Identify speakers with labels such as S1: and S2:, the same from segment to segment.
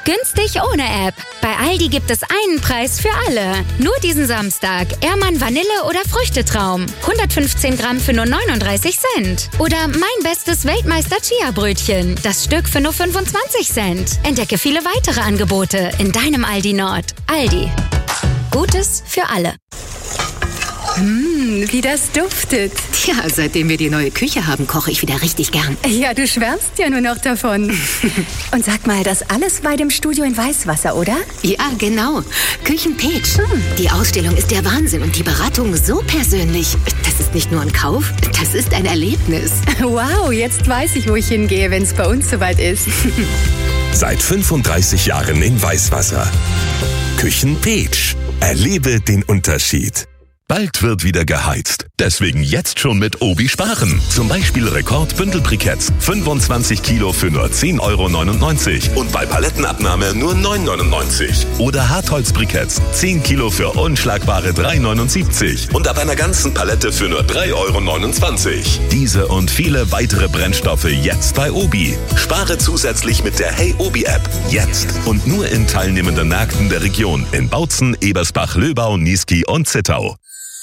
S1: Günstig ohne App. Bei Aldi gibt es einen Preis für alle. Nur diesen Samstag. Ehrmann Vanille oder Früchtetraum. 115 Gramm für nur 39 Cent. Oder mein bestes Weltmeister Chia-Brötchen. Das Stück für nur 25 Cent. Entdecke viele weitere Angebote in deinem Aldi Nord. Aldi. Gutes für alle.
S2: Wie das duftet.
S3: Tja, seitdem wir die neue Küche haben, koche ich wieder richtig gern.
S2: Ja, du schwärmst ja nur noch davon. Und sag mal, das alles bei dem Studio in Weißwasser, oder?
S3: Ja, genau. Küchenpeach. Die Ausstellung ist der Wahnsinn und die Beratung so persönlich. Das ist nicht nur ein Kauf, das ist ein Erlebnis.
S2: Wow, jetzt weiß ich, wo ich hingehe, wenn es bei uns soweit ist.
S4: Seit 35 Jahren in Weißwasser. Küchenpeach. Erlebe den Unterschied. Bald wird wieder geheizt. Deswegen jetzt schon mit Obi sparen. Zum Beispiel Rekord-Bündelbriketts. 25 Kilo für nur 10,99 € und bei Palettenabnahme nur 9,99 €. Oder Hartholzbriketts. 10 Kilo für unschlagbare 3,79 € und ab einer ganzen Palette für nur 3,29 €. Diese und viele weitere Brennstoffe jetzt bei Obi. Spare zusätzlich mit der Hey Obi App. Jetzt und nur in teilnehmenden Märkten der Region in Bautzen, Ebersbach, Löbau, Niesky und Zittau.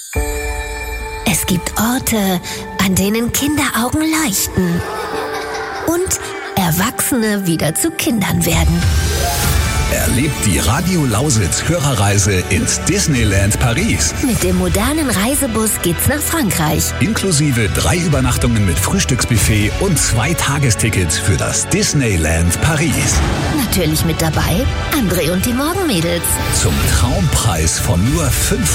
S5: Es gibt Orte, an denen Kinderaugen leuchten und Erwachsene wieder zu Kindern werden.
S6: Erlebt die Radio Lausitz Hörerreise ins Disneyland Paris.
S5: Mit dem modernen Reisebus geht's nach Frankreich.
S6: Inklusive 3 Übernachtungen mit Frühstücksbuffet und 2 Tagestickets für das Disneyland Paris.
S5: Natürlich mit dabei André und die Morgenmädels.
S6: Zum Traumpreis von nur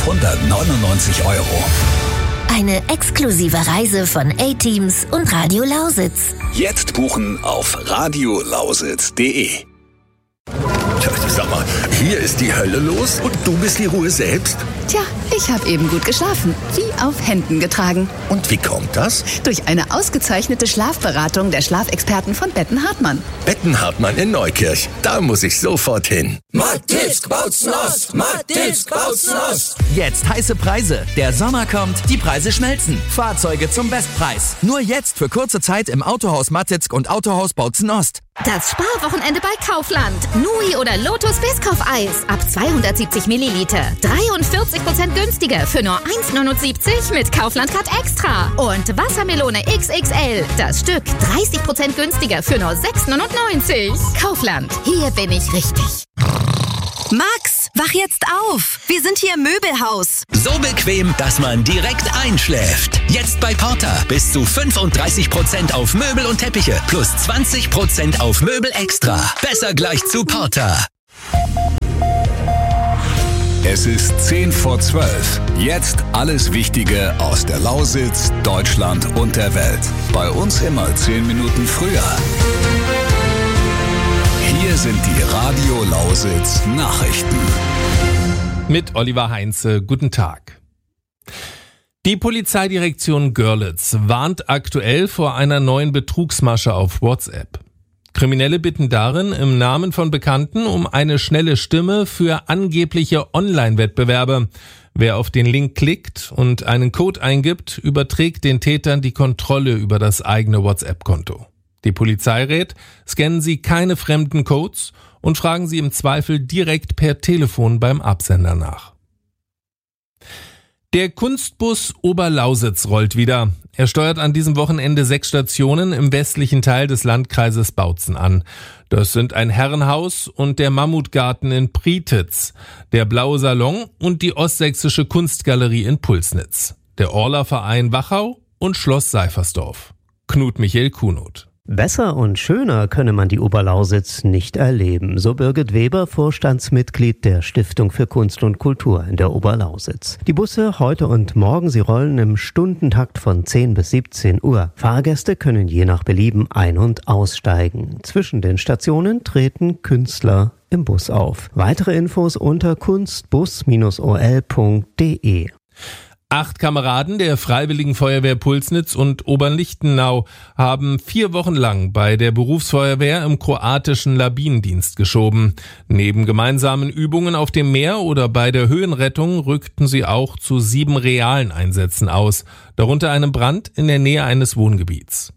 S6: 599 €.
S5: Eine exklusive Reise von A-Teams und Radio Lausitz.
S6: Jetzt buchen auf radiolausitz.de.
S4: Tja, sag mal, hier ist die Hölle los und du bist die Ruhe selbst?
S7: Tja, ich habe eben gut geschlafen, wie auf Händen getragen.
S4: Und wie kommt das?
S7: Durch eine ausgezeichnete Schlafberatung der Schlafexperten von Betten-Hartmann.
S4: Betten-Hartmann in Neukirch, da muss ich sofort hin.
S8: Mattilsk Bautzen Ost! Mattilsk Bautzen Ost!
S9: Jetzt heiße Preise. Der Sommer kommt, die Preise schmelzen. Fahrzeuge zum Bestpreis. Nur jetzt für kurze Zeit im Autohaus Mattilsk und Autohaus Bautzen Ost.
S1: Das Sparwochenende bei Kaufland. Nui oder Lotus Biscoff-Eis ab 270 Milliliter. 43% günstiger für nur 1,79 mit Kaufland Card Extra. Und Wassermelone XXL. Das Stück 30% günstiger für nur 6,99. Kaufland. Hier bin ich richtig.
S10: Max, wach jetzt auf. Wir sind hier im Möbelhaus.
S11: So bequem, dass man direkt einschläft. Jetzt bei Porter. Bis zu 35% auf Möbel und Teppiche. Plus 20% auf Möbel extra. Besser gleich zu Porter.
S6: Es ist 10 vor 12. Jetzt alles Wichtige aus der Lausitz, Deutschland und der Welt. Bei uns immer 10 Minuten früher. Hier sind die Radio Lausitz Nachrichten.
S12: Mit Oliver Heinze, guten Tag. Die Polizeidirektion Görlitz warnt aktuell vor einer neuen Betrugsmasche auf WhatsApp. Kriminelle bitten darin im Namen von Bekannten um eine schnelle Stimme für angebliche Online-Wettbewerbe. Wer auf den Link klickt und einen Code eingibt, überträgt den Tätern die Kontrolle über das eigene WhatsApp-Konto. Die Polizei rät, scannen Sie keine fremden Codes und fragen Sie im Zweifel direkt per Telefon beim Absender nach. Der Kunstbus Oberlausitz rollt wieder. Er steuert an diesem Wochenende 6 Stationen im westlichen Teil des Landkreises Bautzen an. Das sind ein Herrenhaus und der Mammutgarten in Prietitz, der Blaue Salon und die Ostsächsische Kunstgalerie in Pulsnitz, der Orla-Verein Wachau und Schloss Seifersdorf. Knut Michael Kuhnot.
S13: Besser und schöner könne man die Oberlausitz nicht erleben, so Birgit Weber, Vorstandsmitglied der Stiftung für Kunst und Kultur in der Oberlausitz. Die Busse heute und morgen, sie rollen im Stundentakt von 10 bis 17 Uhr. Fahrgäste können je nach Belieben ein- und aussteigen. Zwischen den Stationen treten Künstler im Bus auf. Weitere Infos unter kunstbus-ol.de.
S12: 8 Kameraden der Freiwilligen Feuerwehr Pulsnitz und Obernlichtenau haben 4 Wochen lang bei der Berufsfeuerwehr im kroatischen Labinendienst geschoben. Neben gemeinsamen Übungen auf dem Meer oder bei der Höhenrettung rückten sie auch zu 7 realen Einsätzen aus, darunter einem Brand in der Nähe eines Wohngebiets.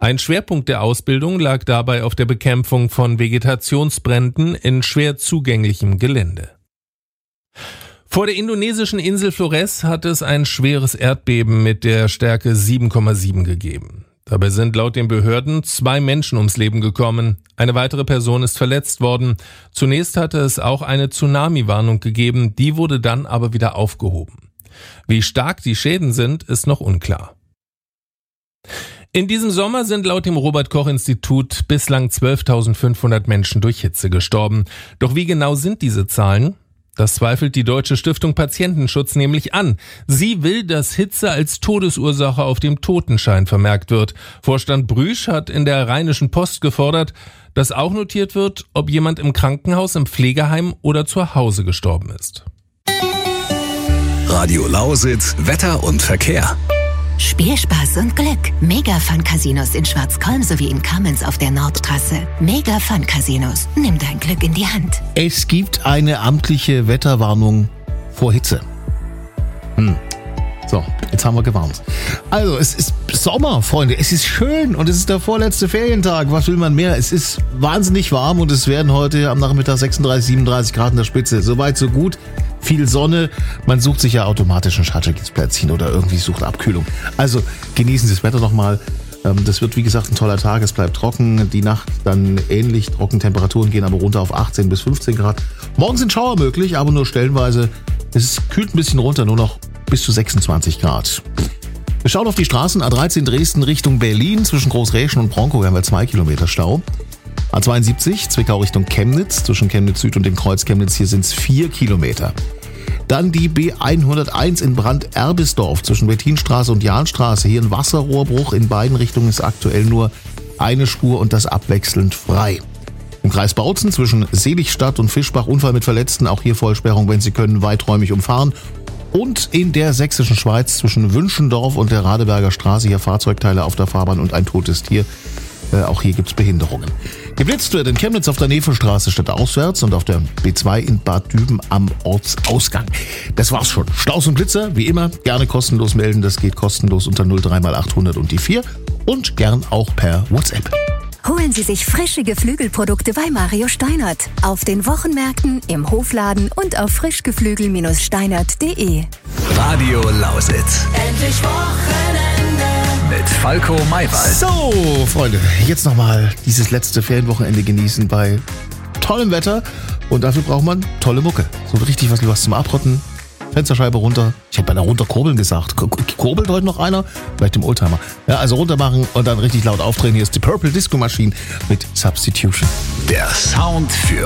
S12: Ein Schwerpunkt der Ausbildung lag dabei auf der Bekämpfung von Vegetationsbränden in schwer zugänglichem Gelände. Vor der indonesischen Insel Flores hat es ein schweres Erdbeben mit der Stärke 7,7 gegeben. Dabei sind laut den Behörden 2 Menschen ums Leben gekommen. Eine weitere Person ist verletzt worden. Zunächst hatte es auch eine Tsunami-Warnung gegeben, die wurde dann aber wieder aufgehoben. Wie stark die Schäden sind, ist noch unklar. In diesem Sommer sind laut dem Robert-Koch-Institut bislang 12.500 Menschen durch Hitze gestorben. Doch wie genau sind diese Zahlen? Das zweifelt die Deutsche Stiftung Patientenschutz nämlich an. Sie will, dass Hitze als Todesursache auf dem Totenschein vermerkt wird. Vorstand Brüsch hat in der Rheinischen Post gefordert, dass auch notiert wird, ob jemand im Krankenhaus, im Pflegeheim oder zu Hause gestorben ist.
S6: Radio Lausitz, Wetter und Verkehr.
S3: Spielspaß und Glück. Mega-Fun-Casinos in Schwarzkolm sowie in Kamenz auf der Nordtrasse. Mega-Fun-Casinos. Nimm dein Glück in die Hand.
S14: Es gibt eine amtliche Wetterwarnung vor Hitze. So, jetzt haben wir gewarnt. Also, es ist Sommer, Freunde. Es ist schön und es ist der vorletzte Ferientag. Was will man mehr? Es ist wahnsinnig warm und es werden heute am Nachmittag 36, 37 Grad in der Spitze. Soweit, so gut. Viel Sonne. Man sucht sich ja automatisch ein Schattschildplätzchen oder irgendwie sucht Abkühlung. Also, genießen Sie das Wetter nochmal. Das wird, wie gesagt, ein toller Tag. Es bleibt trocken. Die Nacht dann ähnlich trocken. Temperaturen gehen aber runter auf 18 bis 15 Grad. Morgen sind Schauer möglich, aber nur stellenweise. Es kühlt ein bisschen runter, nur noch bis zu 26 Grad. Wir schauen auf die Straßen. A13 Dresden Richtung Berlin. Zwischen Großräschen und Bronkow haben wir 2 Kilometer Stau. A72 Zwickau Richtung Chemnitz. Zwischen Chemnitz Süd und dem Kreuz Chemnitz hier sind es 4 Kilometer. Dann die B101 in Brand-Erbisdorf zwischen Wettinstraße und Jahnstraße. Hier ein Wasserrohrbruch. In beiden Richtungen ist aktuell nur eine Spur und das abwechselnd frei. Im Kreis Bautzen zwischen Seligstadt und Fischbach Unfall mit Verletzten. Auch hier Vollsperrung, wenn Sie können, weiträumig umfahren. Und in der sächsischen Schweiz zwischen Wünschendorf und der Radeberger Straße hier Fahrzeugteile auf der Fahrbahn und ein totes Tier. Auch hier gibt's Behinderungen. Geblitzt wird in Chemnitz auf der Nevelstraße stadtauswärts und auf der B2 in Bad Düben am Ortsausgang. Das war's schon. Staus und Blitzer, wie immer, gerne kostenlos melden. Das geht kostenlos unter 03x800 und die 4 und gern auch per WhatsApp.
S2: Holen Sie sich frische Geflügelprodukte bei Mario Steinert. Auf den Wochenmärkten, im Hofladen und auf frischgeflügel-steinert.de.
S6: Radio Lausitz.
S8: Endlich Wochenende.
S6: Mit Falco Maywald.
S14: So, Freunde, jetzt nochmal dieses letzte Ferienwochenende genießen bei tollem Wetter. Und dafür braucht man tolle Mucke. So richtig was zum Abrotten. Fensterscheibe runter. Ich habe bei der runterkurbeln gesagt. Kurbelt heute noch einer? Vielleicht im Oldtimer. Ja, also runter machen und dann richtig laut aufdrehen. Hier ist die Purple Disco Machine mit Substitution.
S6: Der Sound für